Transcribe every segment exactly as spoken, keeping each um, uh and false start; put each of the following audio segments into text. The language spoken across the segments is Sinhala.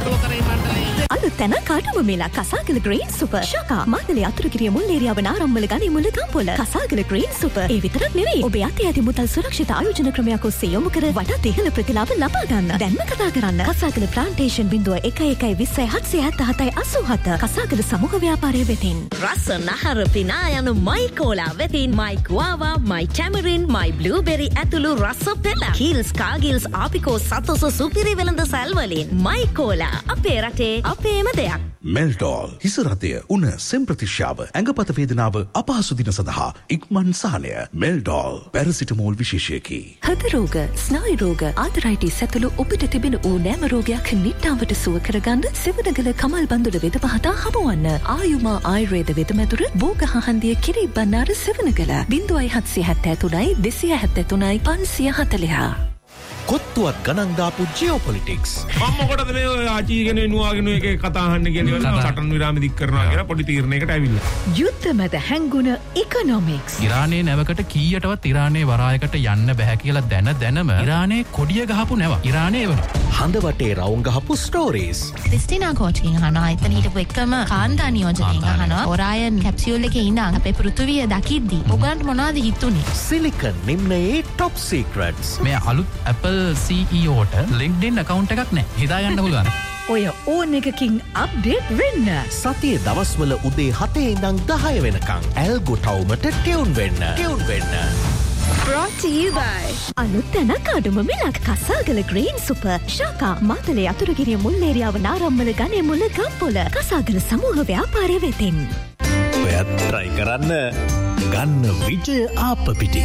අලුත් තැන කාටම මේලා කසාගල ග්‍රීන් සුපර් ශකා මාතලේ අතුරුගිරිය මුල් ඒරියාව නාරම්මල ගනි මුල ගම්පොල කසාගල ග්‍රීන් සුපර් ඒ විතරක් නෙවෙයි ඔබ යටි ඇති මුදල් සුරක්ෂිත ආයෝජන ක්‍රමයක් ඔස්සේ යොමු කර වටා ඉහළ ප්‍රතිලාභ ලබා ගන්න. දැන්ම කතා කරන්න කසාගල ප්ලාන්ටේෂන් බිංදුව එක එකයි විස්සයි හත්සිය හැත්තෑ හතයි අසූ හත කසාගල සමූහ ව්‍යාපාරය වෙතින්. රස නහර පිනා යන මයි කෝලා වෙතින් මයි ගුආවා මයි ටැමරින් මයි බ්ලූබෙරි ඇතුළු රස පෙළ කිල්ස් කාගිල්ස් ආපිකෝ සතොස සුපිරි වෙළඳ සැල් වලින් මයි කෝලා අපේ රටේ අපේම දෙයක්. මෙල්ටෝල් හිස රතය උණ සෙම් ප්‍රතිශ්‍යාව ඇඟපත වේදනාව අපහසු දින සඳහා ඉක්මන් සහනය මෙල්ටෝල් පැරසිටමෝල් විශේෂයකි. හෘද රෝග ස්නායු රෝග ආතරයිටිස් ඇතුළු ඔබට තිබෙන ඕනෑම රෝගයක් නිට්ටාවට සුව කරගන්න සෙවණගල කමල් බන්දුල වෙද පහතා හමුවන්න. ආයුමා ආයුර්වේද වෙදමැදුර බෝගහහන්දිය කිරි බන්නාර සෙවණගල බිංදුවයි හත්සිය හැත්තෑ තුනයි දෙසිය හැත්තෑ තුනයි පන්සිය හතළිහ. කොත්තුවක් ගණන් දාපු ජියෝපොලිටික්ස්. මම මොකටද මේ ආචීගෙන නුවාගෙන එක කතා අහන්න කියලා සටන් විරාම දික් කරනවා කියලා පොඩි තීරණයකට ඇවිල්ලා. යුද්ධ මැද හැංගුණ ඉකොනොමික්ස්. ඉරානයේ නැවකට කීයටවත් ඉරානයේ වරායකට යන්න බෑ කියලා දැන දැනම ඉරානයේ කොඩිය ගහපු නැව. ඉරානයේ වන. හඳ වටේ රවුම් ගහපු ස්ටෝරීස්. ක්‍රිස්ටිනා කෝච්කින් අහනවා. එතන හිටපු එකම කාන්තා නියෝජකයන් අහනවා. ඔරායන් කැප්සියුල් එකේ ඉඳන් අපේ පෘථුවිය දකිද්දි ඔබන්ට මොනවද හිතුනේ? Silicon නිම්නයේ top සීක්‍රට්ස්. මේ අලුත් Apple C E Oට LinkedIn account එකක් නැහැ. හිතාගන්න පුළුවන්. ඔය ඕන එකකින් අප්ඩේට් වෙන්න. සතියේ දවස්වල උදේ හතේ ඉඳන් දහය වෙනකන් ඇල්ගෝ ටවුමට ටියුන් වෙන්න. ටියුන් වෙන්න. Brought to you by අලුත් තැනක් අඩුම මිලක් කසාගල ග්‍රීන් සුපර් ශාකා මාතලේ අතුරුගිරිය මුල් ඒරියාව නාරම්මල ගනේ මුල ගම්පොල කසාගල සමූහ ව්‍යාපාරය වෙතින්. ඔයත් try කරන්න ගන්න විජය ආප්පපිටි.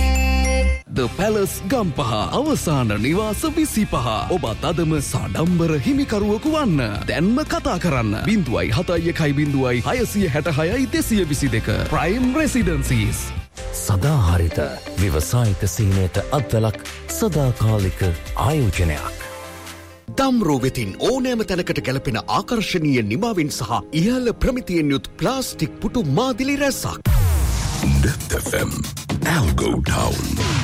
The Palace ගම්පහ අවසාන නිවාස විසිපහ ඔබත් අදම සඩම්බර හිමිකරුවකු වන්න. දැන්ම කතා කරන්න බිංදුවයි හතයි එකයි බිංදුවයි හයසිය හැට හයයි දෙසිය විසි දෙක Prime Residencies. සදාහරිත ව්‍යවසායික සීනයට අත්වලක් සදාකාලික ආයෝජනයක්. දම්රෝ වෙතින් ඕනෑම තැනකට ගැලපෙන ආකර්ශනීය නිමාවෙන් සහ ඉහළ ප්‍රමිතියෙන් යුත් ප්ලාස්ටික් පුටු මාදිලි රැසක්. Death F M Algo Town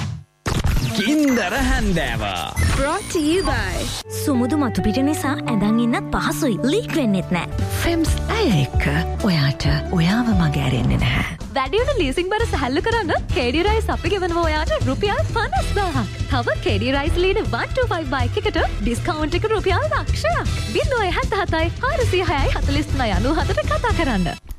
කින්දර හැන්දෑවා. Brought to you by සුමුදු මතු පිට නිසා ඇඳන් ඉන්නත් පහසුයි. ලීක් වෙන්නෙත් නෑ. ෆෙම්ස් ඇය එක්ක ඔයාට ඔයාව මගේ ඇරෙන්නේ නැහැ. වැඩියට ලීසින් බර සැහැල්ලු කරන්න කේඩි රයිස් අපි ගෙවනවා ඔයාට රුපියල් පනස් දාහක්. තව කේඩි රයිස් ලීඩ one two five බයික් එකට ඩිස්කවුන්ට් එක රුපියල් ලක්ෂයක්. බිංදුවයි හැත්තෑ හතයි හාරසිය හයයි හතළිස් තුනයි අනූ හතට කතා කරන්න.